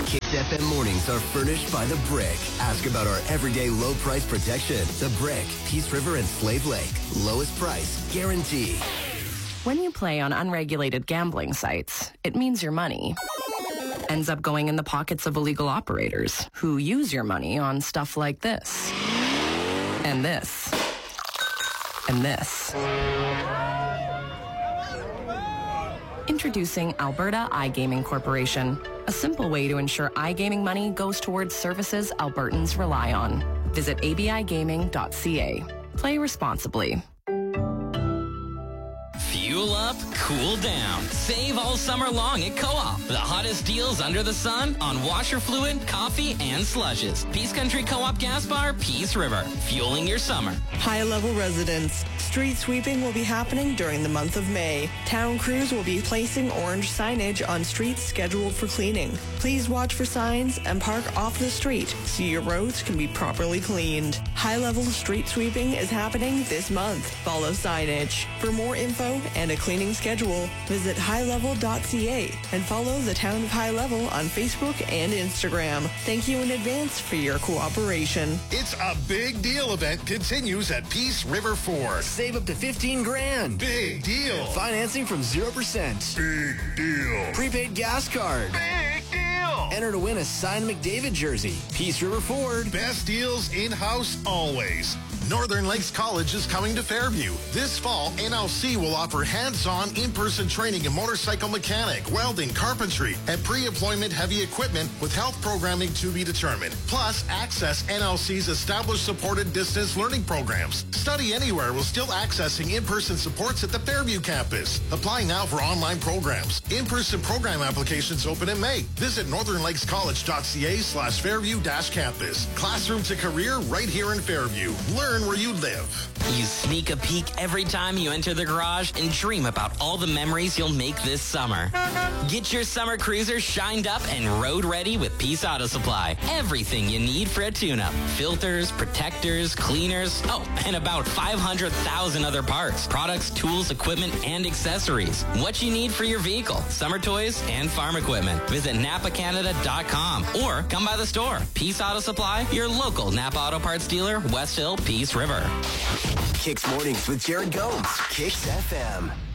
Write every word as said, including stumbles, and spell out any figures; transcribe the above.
Kicks F M mornings are furnished by The Brick. Ask about our everyday low price protection. The Brick, Peace River and Slave Lake. Lowest price, guarantee. When you play on unregulated gambling sites, it means your money ends up going in the pockets of illegal operators who use your money on stuff like this. And this. And this. Introducing Alberta iGaming Corporation, a simple way to ensure iGaming money goes towards services Albertans rely on. Visit a b i gaming dot c a. Play responsibly. Fuel up, cool down. Save all summer long at Co-op. The hottest deals under the sun on washer fluid, coffee, and slushes. Peace Country Co-op Gas Bar, Peace River. Fueling your summer. High-level residents. Street sweeping will be happening during the month of May. Town crews will be placing orange signage on streets scheduled for cleaning. Please watch for signs and park off the street so your roads can be properly cleaned. High-level street sweeping is happening this month. Follow signage. For more info and a cleaning schedule, visit high level dot c a and follow the Town of High Level on Facebook and Instagram. Thank you in advance for your cooperation. It's a big deal event continues at Peace River Ford. Save up to fifteen grand. Big deal. Financing from zero percent. Big deal. Prepaid gas card. Big deal. Enter to win a signed McDavid jersey. Peace River Ford. Best deals in-house always. Northern Lakes College is coming to Fairview. This fall, N L C will offer hands-on, in-person training in motorcycle mechanic, welding, carpentry, and pre-employment heavy equipment with health programming to be determined. Plus, access N L C's established supported distance learning programs. Study anywhere while still accessing in-person supports at the Fairview campus. Apply now for online programs. In-person program applications open in May. Visit northern lakes college dot c a slash fairview dash campus. Classroom to career right here in Fairview. Learn where you live. You sneak a peek every time you enter the garage and dream about all the memories you'll make this summer. Get your summer cruiser shined up and road ready with Peace Auto Supply. Everything you need for a tune-up. Filters, protectors, cleaners, oh, and about five hundred thousand other parts, products, tools, equipment, and accessories. What you need for your vehicle, summer toys, and farm equipment. Visit napa canada dot com or come by the store. Peace Auto Supply, your local Napa Auto Parts dealer, West Hill, Peace River. Kicks Mornings with Jared Gomes. Kicks F M.